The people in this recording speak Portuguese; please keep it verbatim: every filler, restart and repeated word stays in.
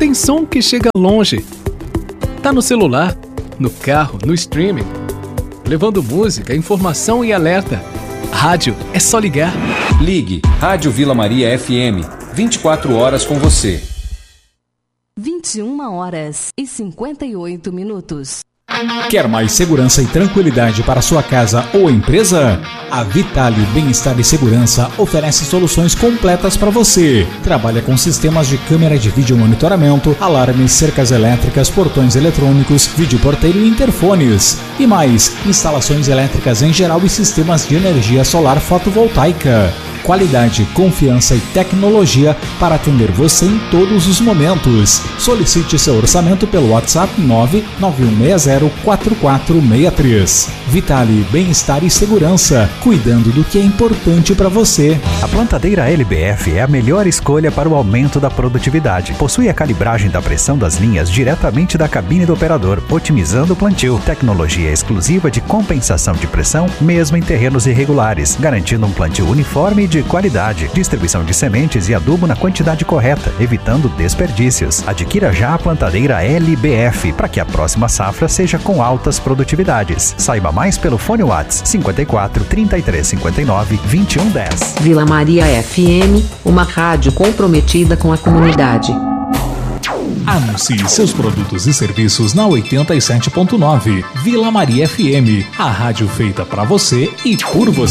Tem som que chega longe. Tá no celular, no carro, no streaming. Levando música, informação e alerta. Rádio é só ligar. Ligue Rádio Vila Maria F M. vinte e quatro horas com você. vinte e uma horas e cinquenta e oito minutos. Quer mais segurança e tranquilidade para sua casa ou empresa? A Vitale Bem-Estar e Segurança oferece soluções completas para você. Trabalha com sistemas de câmera de vídeo monitoramento, alarmes, cercas elétricas, portões eletrônicos, vídeo porteiro e interfones. E mais, instalações elétricas em geral e sistemas de energia solar fotovoltaica. Qualidade, confiança e tecnologia para atender você em todos os momentos. Solicite seu orçamento pelo WhatsApp nove nove um seis zero quatro quatro seis três. Vitale Bem-Estar e Segurança, cuidando do que é importante para você. A plantadeira L B F é a melhor escolha para o aumento da produtividade. Possui a calibragem da pressão das linhas diretamente da cabine do operador, otimizando o plantio. Tecnologia exclusiva de compensação de pressão, mesmo em terrenos irregulares, garantindo um plantio uniforme e de qualidade. Distribuição de sementes e adubo na quantidade correta, evitando desperdícios. Adquira já a plantadeira L B F para que a próxima safra seja com altas produtividades. Saiba mais pelo fone WhatsApp cinquenta e quatro, trinta e três, cinquenta e nove, vinte e um, dez. Vila Maria F M, uma rádio comprometida com a comunidade. Anuncie seus produtos e serviços na oitenta e sete ponto nove. Vila Maria F M, a rádio feita para você e por você.